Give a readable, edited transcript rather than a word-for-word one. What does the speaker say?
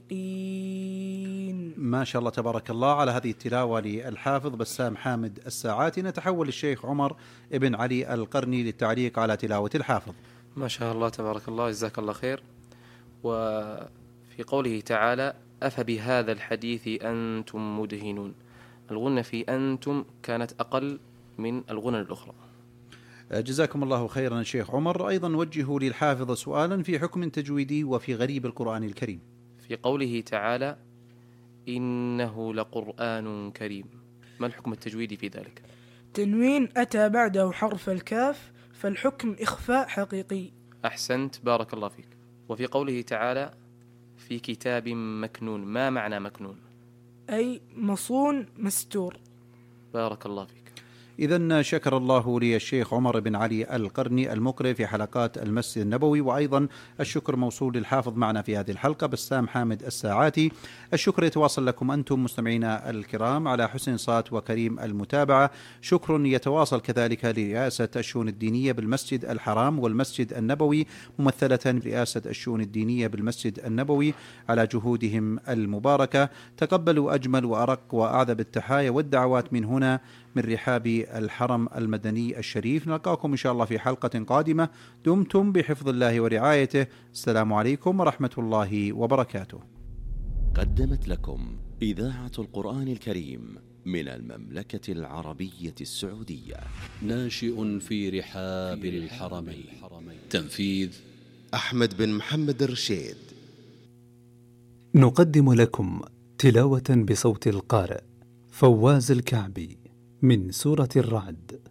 الحاقين. ما شاء الله تبارك الله على هذه التلاوة للحافظ بسام حامد الساعاتي. نتحول للشيخ عمر بن علي القرني للتعليق على تلاوة الحافظ. ما شاء الله تبارك الله، جزاك الله خير. وفي قوله تعالى أفبهذا الحديث أنتم مدهنون، الغنة في أنتم كانت أقل من الغنى الأخرى. جزاكم الله خيرا الشيخ عمر. أيضا وجهوا للحافظ سؤالا في حكم تجويدي وفي غريب القرآن الكريم. في قوله تعالى إنه لقرآن كريم، ما الحكم التجويدي في ذلك؟ تنوين أتى بعده حرف الكاف، فالحكم إخفاء حقيقي. أحسنت، بارك الله فيك. وفي قوله تعالى في كتاب مكنون، ما معنى مكنون؟ أي مصون مستور. بارك الله فيك. إذن شكر الله لي الشيخ عمر بن علي القرني المقرئ في حلقات المسجد النبوي، وأيضا الشكر موصول للحافظ معنا في هذه الحلقة بسام حامد الساعاتي. الشكر يتواصل لكم أنتم مستمعينا الكرام على حسن صوت وكريم المتابعة. شكر يتواصل كذلك لرئاسة الشؤون الدينية بالمسجد الحرام والمسجد النبوي، ممثلة رئاسة الشؤون الدينية بالمسجد النبوي، على جهودهم المباركة. تقبلوا أجمل وأرق وأعذب التحايا والدعوات من هنا من رحاب الحرم المدني الشريف. نلقاكم إن شاء الله في حلقة قادمة. دمتم بحفظ الله ورعايته. السلام عليكم ورحمة الله وبركاته. قدمت لكم إذاعة القرآن الكريم من المملكة العربية السعودية. ناشئ في رحاب الحرمين. تنفيذ أحمد بن محمد الرشيد. نقدم لكم تلاوة بصوت القارئ فواز الكعبي من سورة الرعد.